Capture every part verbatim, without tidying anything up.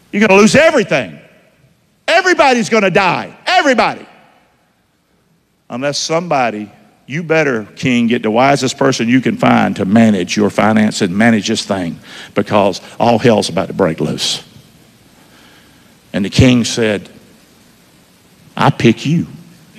You're going to lose everything. Everybody's going to die. Everybody. Unless somebody, you better, king, get the wisest person you can find to manage your finance and manage this thing, because all hell's about to break loose. And the king said, I pick you.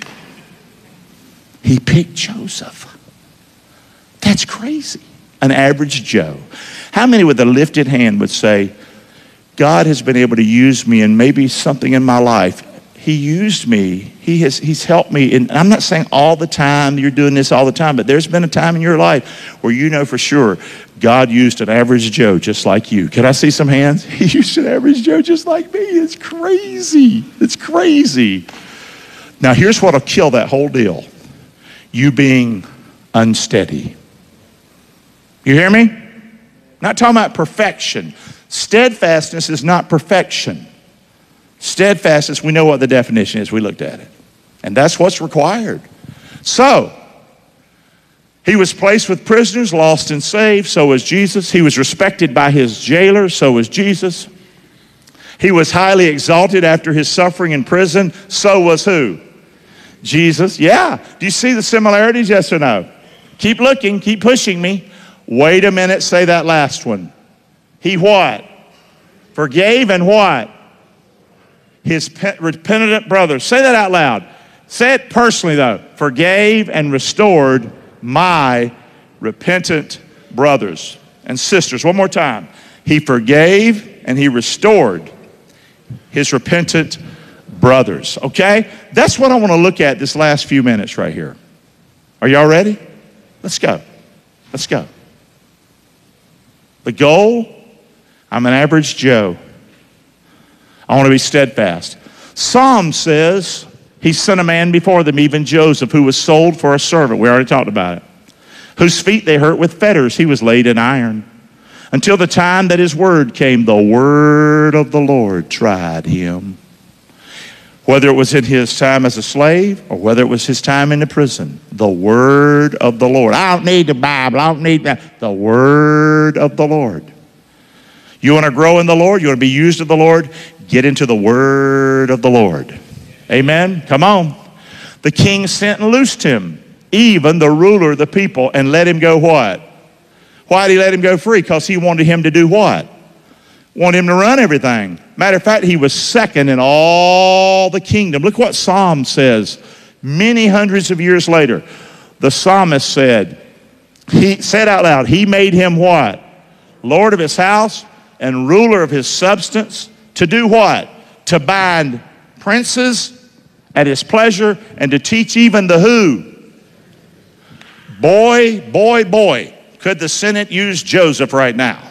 He picked Joseph. That's crazy. An average Joe. How many with a lifted hand would say, God has been able to use me in maybe something in my life? He used me. He has, he's helped me. And I'm not saying all the time you're doing this all the time, but there's been a time in your life where you know for sure God used an average Joe just like you. Can I see some hands? He used an average Joe just like me. It's crazy. It's crazy. Now here's what'll kill that whole deal. You being unsteady. You hear me? Not talking about perfection. Steadfastness is not perfection. Steadfastness, we know what the definition is. We looked at it. And that's what's required. So, he was placed with prisoners, lost and saved. So was Jesus. He was respected by his jailer. So was Jesus. He was highly exalted after his suffering in prison. So was who? Jesus. Yeah. Do you see the similarities? Yes or no? Keep looking. Keep pushing me. Wait a minute. Say that last one. He what? Forgave and what? His repentant brothers. Say that out loud. Say it personally though. Forgave and restored my repentant brothers and sisters. One more time. He forgave and he restored his repentant brothers. Okay? That's what I want to look at this last few minutes right here. Are y'all ready? Let's go. Let's go. The goal, I'm an average Joe. I want to be steadfast. Psalm says he sent a man before them, even Joseph, who was sold for a servant. We already talked about it. Whose feet they hurt with fetters. He was laid in iron. Until the time that his word came, the word of the Lord tried him. Whether it was in his time as a slave or whether it was his time in the prison, the word of the Lord. I don't need the Bible. I don't need that. The word of the Lord. You want to grow in the Lord? You want to be used of the Lord? Get into the word of the Lord. Amen? Come on. The king sent and loosed him, even the ruler of the people, and let him go what? Why did he let him go free? Because he wanted him to do what? Wanted him to run everything. Matter of fact, he was second in all the kingdom. Look what Psalm says. Many hundreds of years later, the psalmist said, he said out loud, he made him what? Lord of his house and ruler of his substance. To do what? To bind princes at his pleasure and to teach even the who? Boy, boy, boy. Could the Senate use Joseph right now?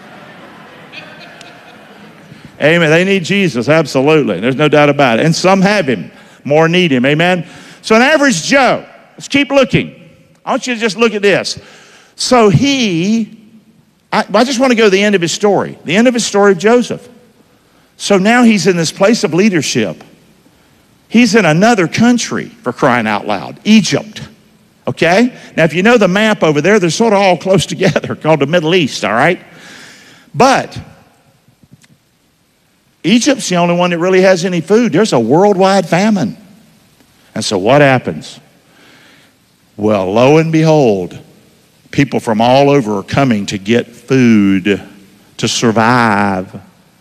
Amen. They need Jesus, absolutely. There's no doubt about it. And some have him. More need him. Amen. So an average Joe. Let's keep looking. I want you to just look at this. So he, I, I just want to go to the end of his story. The end of his story of Joseph. So now he's in this place of leadership. He's in another country, for crying out loud. Egypt. Okay? Now, if you know the map over there, they're sort of all close together, called the Middle East, all right? But Egypt's the only one that really has any food. There's a worldwide famine. And so what happens? Well, lo and behold, people from all over are coming to get food to survive.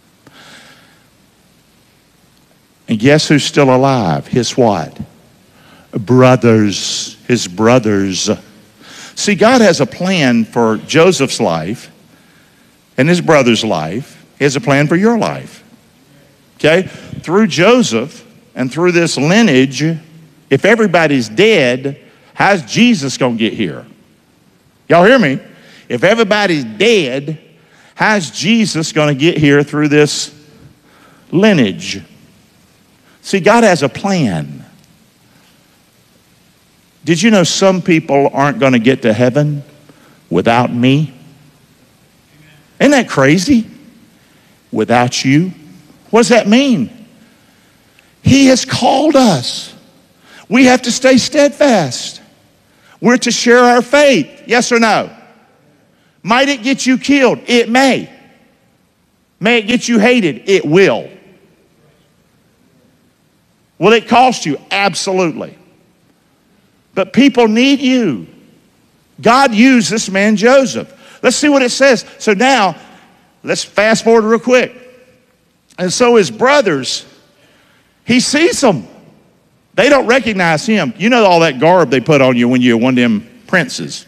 And guess who's still alive? His what? Brothers. His brothers. See, God has a plan for Joseph's life and his brother's life. He has a plan for your life. Okay? Through Joseph and through this lineage, if everybody's dead, how's Jesus going to get here? Y'all hear me? If everybody's dead, how's Jesus going to get here through this lineage? See, God has a plan. Did you know some people aren't going to get to heaven without me? Isn't that crazy? Without you? What does that mean? He has called us. We have to stay steadfast. We're to share our faith. Yes or no? Might it get you killed? It may. May it get you hated? It will. Will it cost you? Absolutely. But people need you. God used this man Joseph. Let's see what it says. So now, let's fast forward real quick. And so his brothers, he sees them. They don't recognize him. You know all that garb they put on you when you're one of them princes.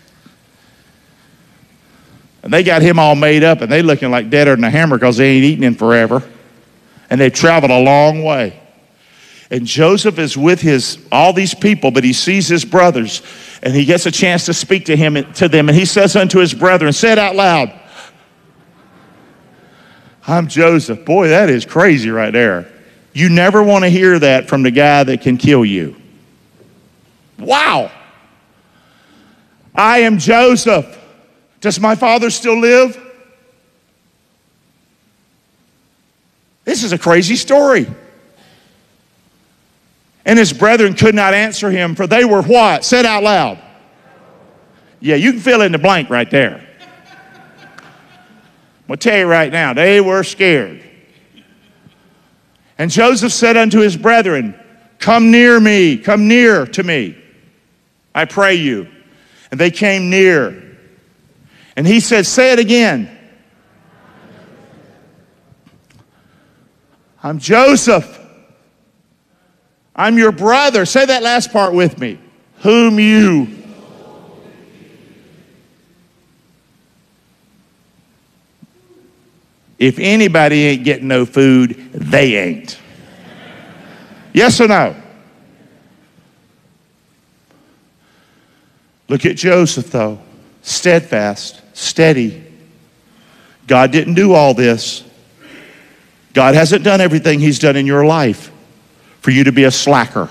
And they got him all made up, and they looking like deader than a hammer because they ain't eaten in forever. And they've traveled a long way. And Joseph is with his all these people, but he sees his brothers, and he gets a chance to speak to him to them. And he says unto his brethren, say it out loud, I'm Joseph. Boy, that is crazy right there. You never want to hear that from the guy that can kill you. Wow. I am Joseph. Does my father still live? This is a crazy story. And his brethren could not answer him, for they were what? Say it out loud. Yeah, you can fill in the blank right there. I'm going to tell you right now, they were scared. And Joseph said unto his brethren, come near me, come near to me, I pray you. And they came near. And he said, say it again. I'm Joseph. I'm your brother. Say that last part with me. Whom you. If anybody ain't getting no food, they ain't. Yes or no? Look at Joseph, though. Steadfast, steady. God didn't do all this. God hasn't done everything he's done in your life for you to be a slacker.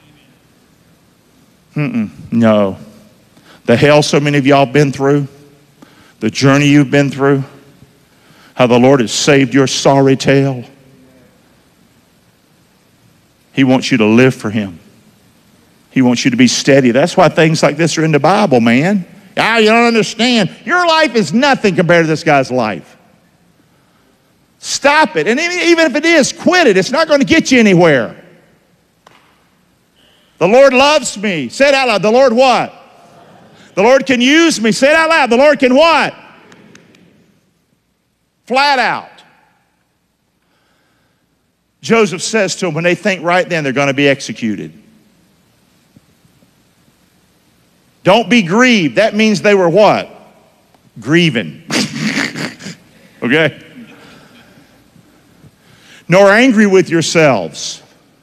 Mm-mm, no. The hell so many of y'all been through, the journey you've been through, how the Lord has saved your sorry tale. He wants you to live for him. He wants you to be steady. That's why things like this are in the Bible, man. Ah, you don't understand. Your life is nothing compared to this guy's life. Stop it. And even if it is, quit it. It's not going to get you anywhere. The Lord loves me. Say it out loud. The Lord what? The Lord can use me. Say it out loud. The Lord can what? Flat out. Joseph says to them, when they think right then, they're going to be executed. Don't be grieved. That means they were what? Grieving. Okay? Nor angry with yourselves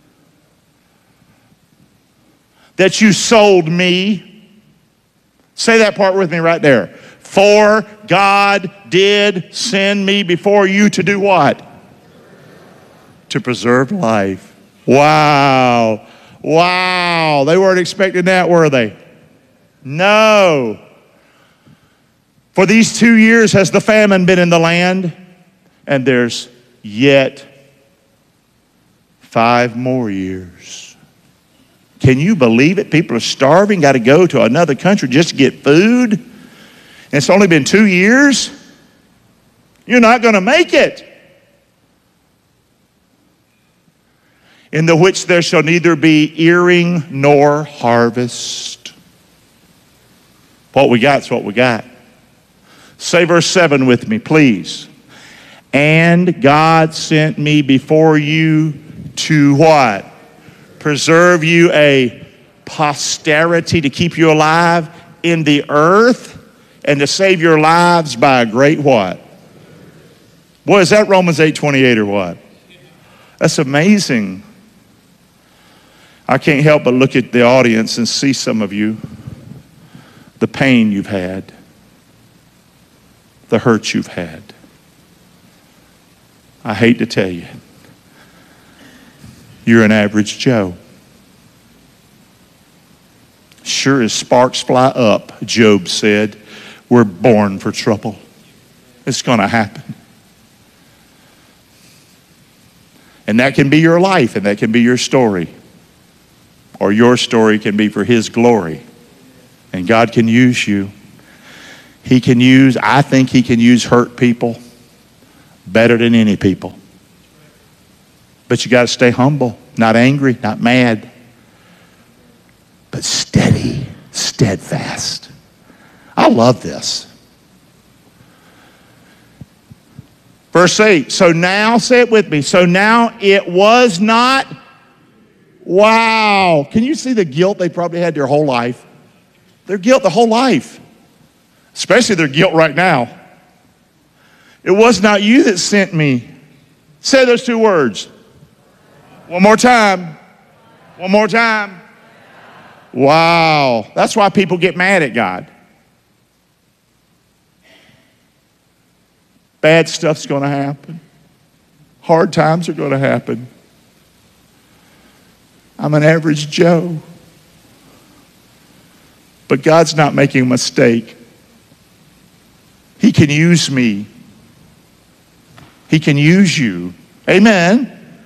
that you sold me. Say that part with me right there. For God did send me before you to do what? To preserve life. Wow. Wow. They weren't expecting that, were they? No. For these two years has the famine been in the land, and there's yet five more years. Can you believe it? People are starving, got to go to another country just to get food. And it's only been two years. You're not going to make it. In the which there shall neither be earing nor harvest. What we got's what we got. Say verse seven with me, please. And God sent me before you to what? Preserve you a posterity, to keep you alive in the earth, and to save your lives by a great what? Boy, is that Romans eight twenty-eight or what? That's amazing. I can't help but look at the audience and see some of you, the pain you've had, the hurt you've had. I hate to tell you, you're an average Joe. Sure as sparks fly up, Job said, we're born for trouble. It's going to happen. And that can be your life, and that can be your story. Or your story can be for his glory. And God can use you. He can use, I think he can use hurt people, better than any people. But you got to stay humble, not angry, not mad, but steady, steadfast. I love this. Verse eight, so now, say it with me, so now it was not, wow. Can you see the guilt they probably had their whole life? Their guilt their whole life, especially their guilt right now. It was not you that sent me. Say those two words. One more time. One more time. Wow. That's why people get mad at God. Bad stuff's going to happen. Hard times are going to happen. I'm an average Joe. But God's not making a mistake. He can use me. He can use you. Amen.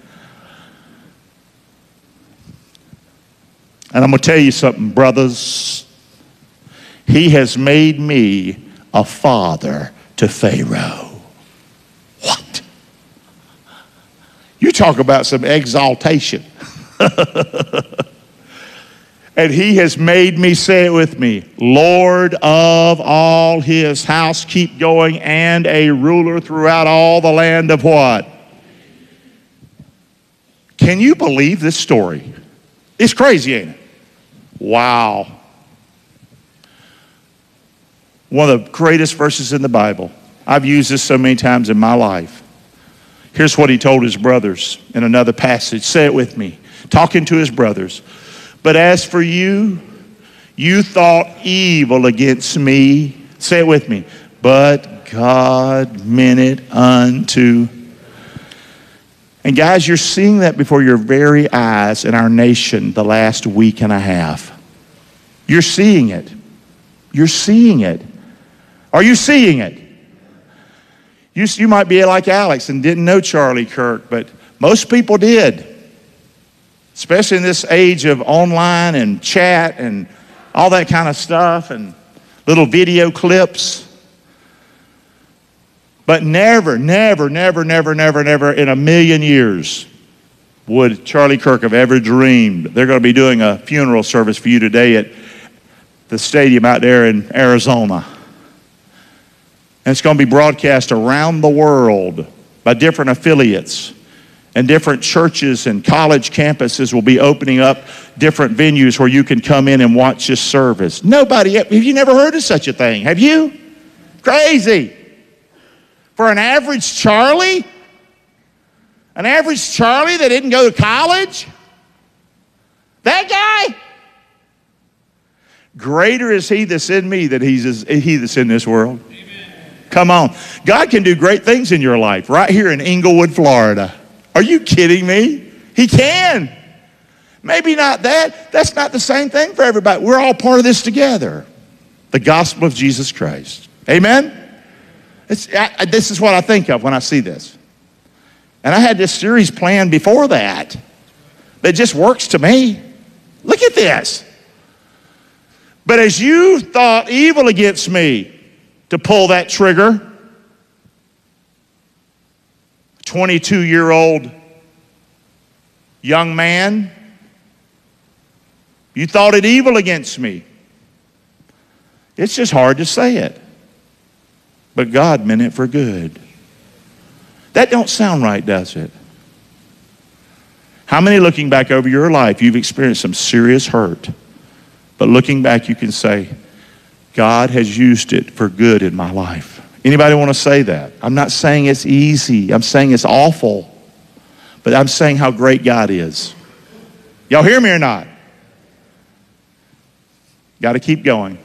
And I'm going to tell you something, brothers. He has made me a father to Pharaoh. What? You talk about some exaltation. And he has made me, say it with me, Lord of all his house, keep going, and a ruler throughout all the land of what? Can you believe this story? It's crazy, ain't it? Wow. One of the greatest verses in the Bible. I've used this so many times in my life. Here's what he told his brothers in another passage. Say it with me. Talking to his brothers. But as for you, you thought evil against me. Say it with me. But God meant it unto. And guys, you're seeing that before your very eyes in our nation the last week and a half. You're seeing it. You're seeing it. Are you seeing it? You, you might be like Alex and didn't know Charlie Kirk, but most people did. Especially in this age of online and chat and all that kind of stuff and little video clips. But never, never, never, never, never, never in a million years would Charlie Kirk have ever dreamed they're going to be doing a funeral service for you today at the stadium out there in Arizona. And it's going to be broadcast around the world by different affiliates. And different churches and college campuses will be opening up different venues where you can come in and watch this service. Nobody, have you never heard of such a thing? Have you? Crazy. For an average Charlie? An average Charlie that didn't go to college? That guy? Greater is he that's in me than he's he that's in this world. Amen. Come on. God can do great things in your life right here in Englewood, Florida. Are you kidding me? He can. Maybe not that. That's not the same thing for everybody. We're all part of this together. The gospel of Jesus Christ. Amen? It's, I, this is what I think of when I see this. And I had this series planned before that that just works to me. Look at this. But as you thought evil against me to pull that trigger, twenty-two-year-old young man, you thought it evil against me. It's just hard to say it. But God meant it for good. That don't sound right, does it? How many looking back over your life, you've experienced some serious hurt, but looking back you can say, God has used it for good in my life. Anybody want to say that? I'm not saying it's easy. I'm saying it's awful. But I'm saying how great God is. Y'all hear me or not? Got to keep going.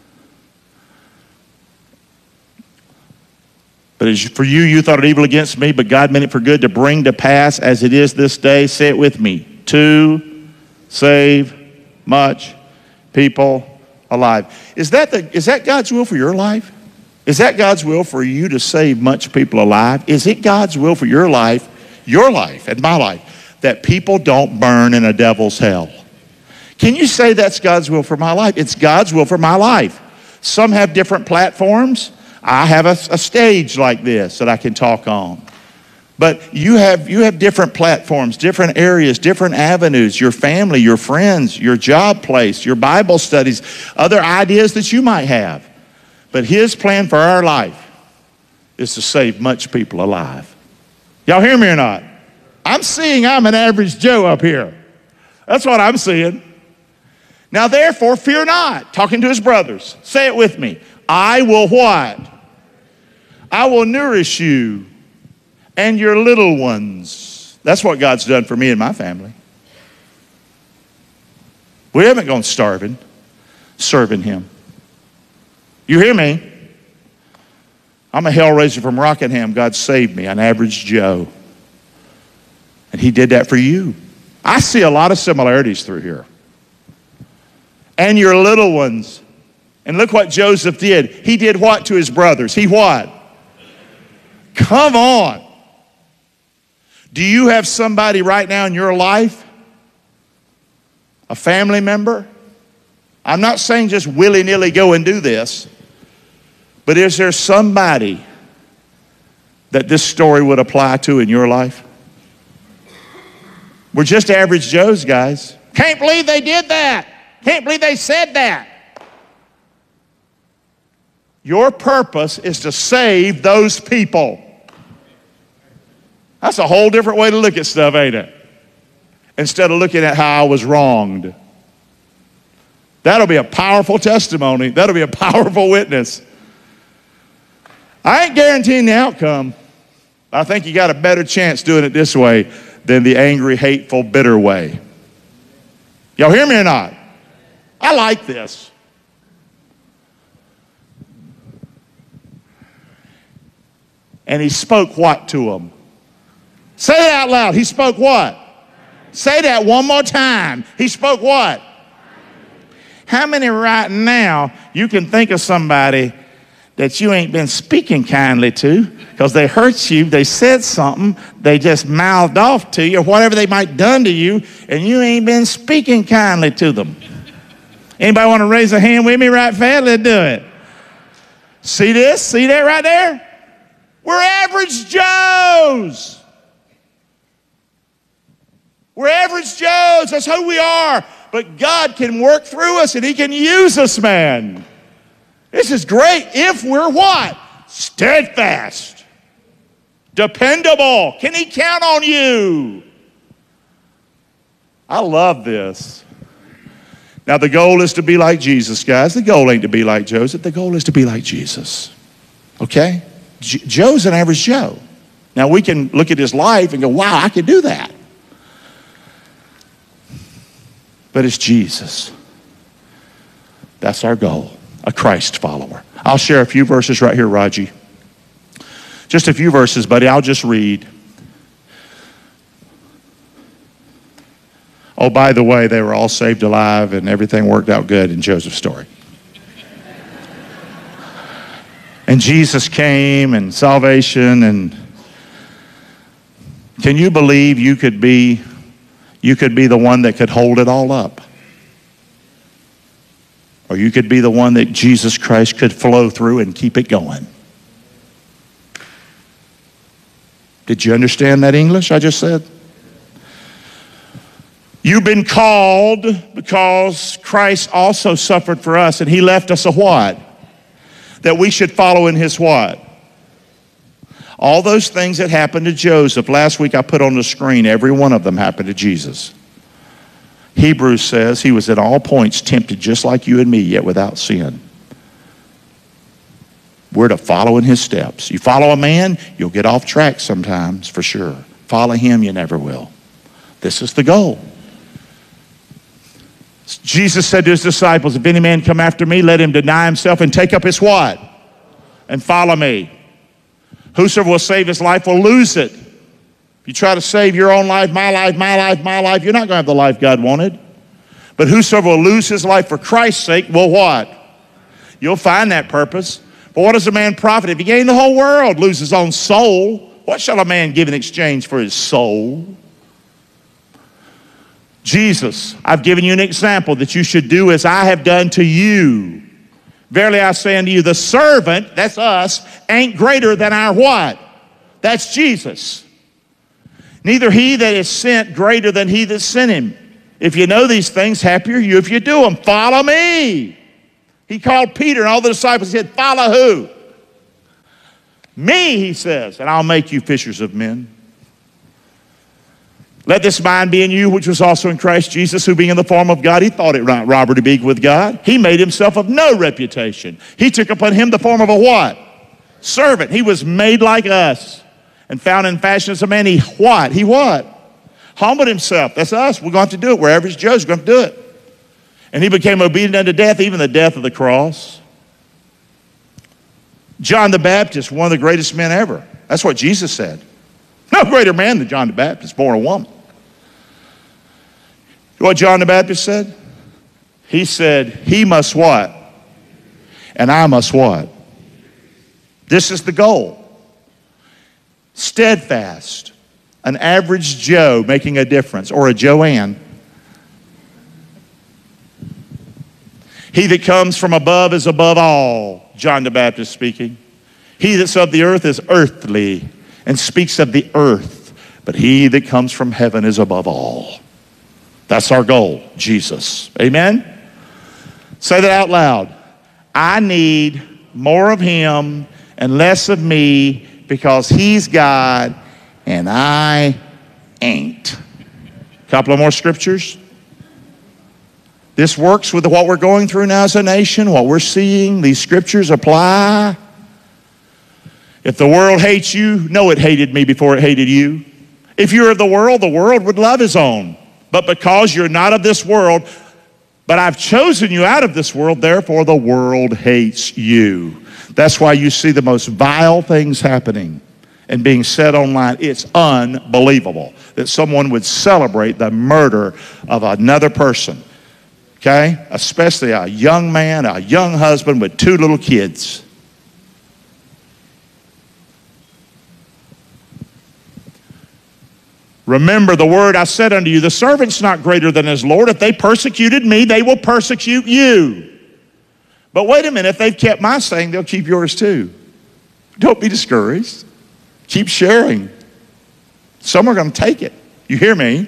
But as for you, you thought it evil against me, but God meant it for good to bring to pass as it is this day. Say it with me. To save much people alive. Is that the, is that God's will for your life? Is that God's will for you to save much people alive? Is it God's will for your life, your life and my life, that people don't burn in a devil's hell? Can you say that's God's will for my life? It's God's will for my life. Some have different platforms. I have a, a stage like this that I can talk on. But you have, you have different platforms, different areas, different avenues, your family, your friends, your job place, your Bible studies, other ideas that you might have. But his plan for our life is to save much people alive. Y'all hear me or not? I'm seeing I'm an average Joe up here. That's what I'm seeing. Now therefore, fear not. Talking to his brothers. Say it with me. I will what? I will nourish you and your little ones. That's what God's done for me and my family. We haven't gone starving, serving him. You hear me? I'm a hellraiser from Rockingham. God saved me, an average Joe. And he did that for you. I see a lot of similarities through here. And your little ones. And look what Joseph did. He did what to his brothers? He what? Come on. Do you have somebody right now in your life? A family member? I'm not saying just willy-nilly go and do this. But is there somebody that this story would apply to in your life? We're just average Joes, guys. Can't believe they did that. Can't believe they said that. Your purpose is to save those people. That's a whole different way to look at stuff, ain't it? Instead of looking at how I was wronged. That'll be a powerful testimony. That'll be a powerful witness. I ain't guaranteeing the outcome. I think you got a better chance doing it this way than the angry, hateful, bitter way. Y'all hear me or not? I like this. And he spoke what to them? Say it out loud. He spoke what? Say that one more time. He spoke what? How many right now you can think of somebody that you ain't been speaking kindly to because they hurt you, they said something, they just mouthed off to you, or whatever they might done to you, and you ain't been speaking kindly to them? Anybody want to raise a hand with me right fast? Let's do it. See this? See that right there? We're average Joes. We're average Joes. That's who we are. But God can work through us and he can use us, man. This is great if we're what? Steadfast. Dependable. Can he count on you? I love this. Now the goal is to be like Jesus, guys. The goal ain't to be like Joseph. The goal is to be like Jesus. Okay? J- Joe's an average Joe. Now we can look at his life and go, wow, I could do that. But it's Jesus. That's our goal, a Christ follower. I'll share a few verses right here, Raji. Just a few verses, buddy. I'll just read. Oh, by the way, they were all saved alive and everything worked out good in Joseph's story. And Jesus came and salvation, and can you believe you could be You could be the one that could hold it all up. Or you could be the one that Jesus Christ could flow through and keep it going. Did you understand that English I just said? You've been called because Christ also suffered for us, and he left us a what? That we should follow in his what? All those things that happened to Joseph, last week I put on the screen, every one of them happened to Jesus. Hebrews says he was at all points tempted just like you and me, yet without sin. We're to follow in his steps. You follow a man, you'll get off track sometimes, for sure. Follow him, you never will. This is the goal. Jesus said to his disciples, if any man come after me, let him deny himself and take up his what? And follow me. Whosoever will save his life will lose it. If you try to save your own life, my life, my life, my life, you're not going to have the life God wanted. But whosoever will lose his life for Christ's sake will what? You'll find that purpose. But what does a man profit if he gain the whole world, lose his own soul? What shall a man give in exchange for his soul? Jesus, I've given you an example that you should do as I have done to you. Verily I say unto you, the servant, that's us, ain't greater than our what? That's Jesus. Neither he that is sent greater than he that sent him. If you know these things, happy are you if you do them. Follow me. He called Peter and all the disciples. He said, follow who? Me, he says, and I'll make you fishers of men. Let this mind be in you, which was also in Christ Jesus, who being in the form of God, he thought it not robbery to be equal with God. He made himself of no reputation. He took upon him the form of a what? Servant. He was made like us. And found in fashion as a man, he what? He what? Humbled himself. That's us. We're going to have to do it. We're average Joes. We're going to do it. And he became obedient unto death, even the death of the cross. John the Baptist, one of the greatest men ever. That's what Jesus said. No greater man than John the Baptist, born a woman. What John the Baptist said? He said, he must what? And I must what? This is the goal. Steadfast, an average Joe making a difference, or a Joanne. He that comes from above is above all, John the Baptist speaking. He that's of the earth is earthly and speaks of the earth, but he that comes from heaven is above all. That's our goal, Jesus. Amen? Say that out loud. I need more of him and less of me, because he's God and I ain't. A couple of more scriptures. This works with what we're going through now as a nation, what we're seeing. These scriptures apply. If the world hates you, know it hated me before it hated you. If you're of the world, the world would love his own. But because you're not of this world, but I've chosen you out of this world, therefore the world hates you. That's why you see the most vile things happening and being said online. It's unbelievable that someone would celebrate the murder of another person, okay? Especially a young man, a young husband with two little kids. Remember the word I said unto you, the servant's not greater than his Lord. If they persecuted me, they will persecute you. But wait a minute, if they've kept my saying, they'll keep yours too. Don't be discouraged. Keep sharing. Some are going to take it. You hear me?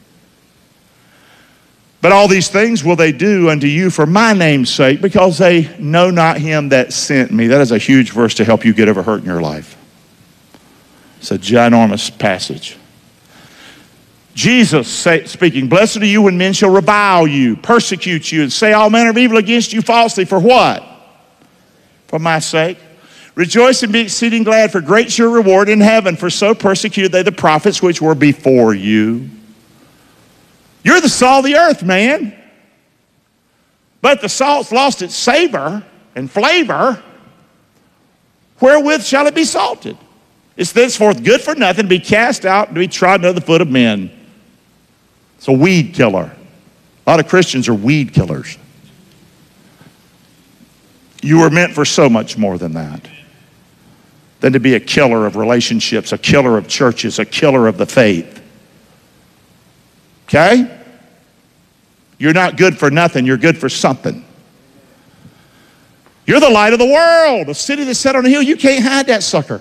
But all these things will they do unto you for my name's sake, because they know not him that sent me. That is a huge verse to help you get over hurt in your life. It's a ginormous passage. Jesus say, speaking, blessed are you when men shall revile you, persecute you, and say all manner of evil against you falsely. For what? For my sake. Rejoice and be exceeding glad, for great is your reward in heaven, for so persecuted they the prophets which were before you. You're the salt of the earth, man. But the salt's lost its savor and flavor. Wherewith shall it be salted? It's thenceforth good for nothing to be cast out and to be trodden under the foot of men. It's a weed killer. A lot of Christians are weed killers. You were meant for so much more than that. Than to be a killer of relationships, a killer of churches, a killer of the faith. Okay? You're not good for nothing. You're good for something. You're the light of the world. A city that's set on a hill. You can't hide that sucker.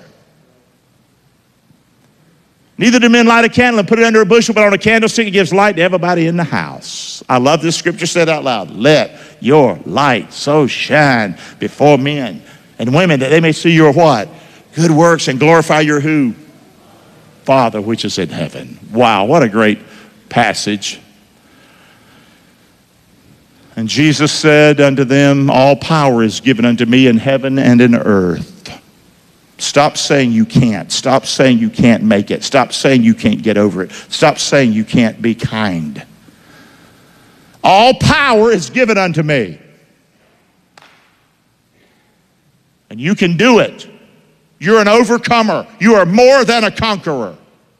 Neither do men light a candle and put it under a bushel, but on a candlestick it gives light to everybody in the house. I love this scripture said out loud. Let your light so shine before men and women that they may see your what? Good works and glorify your who? Father which is in heaven. Wow, what a great passage. And Jesus said unto them, all power is given unto me in heaven and in earth. Stop saying you can't. Stop saying you can't make it. Stop saying you can't get over it. Stop saying you can't be kind. All power is given unto me. And you can do it. You're an overcomer. You are more than a conqueror.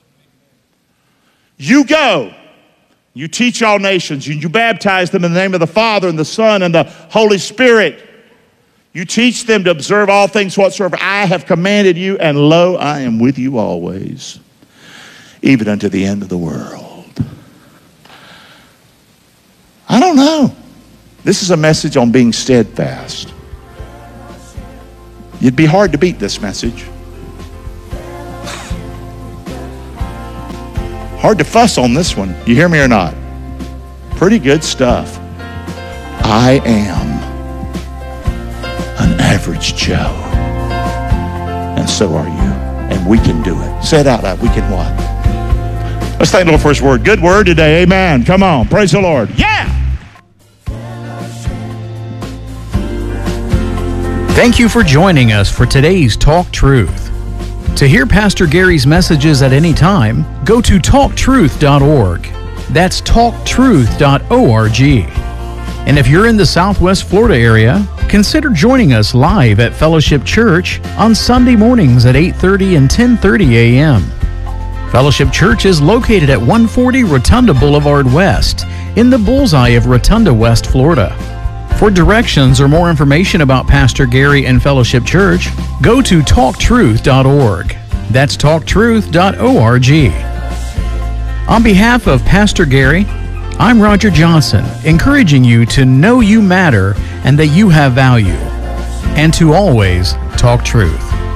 You go. You teach all nations. You, you baptize them in the name of the Father and the Son and the Holy Spirit. You teach them to observe all things whatsoever I have commanded you, and lo, I am with you always, even unto the end of the world. I don't know. This is a message on being steadfast. It'd be hard to beat this message. Hard to fuss on this one. You hear me or not? Pretty good stuff. I am an average Joe. And so are you. And we can do it. Say it out loud. We can what? Let's thank the Lord for his word. Good word today. Amen. Come on. Praise the Lord. Yeah. Thank you for joining us for today's Talk Truth. To hear Pastor Gary's messages at any time, go to talk truth dot org. That's talk truth dot org. And if you're in the Southwest Florida area, consider joining us live at Fellowship Church on Sunday mornings at eight thirty and ten thirty a.m. Fellowship Church is located at one forty Rotunda Boulevard West in the bullseye of Rotunda, West Florida. For directions or more information about Pastor Gary and Fellowship Church, go to talk truth dot org. That's talk truth dot org. On behalf of Pastor Gary, I'm Roger Johnson, encouraging you to know you matter and that you have value, and to always talk truth.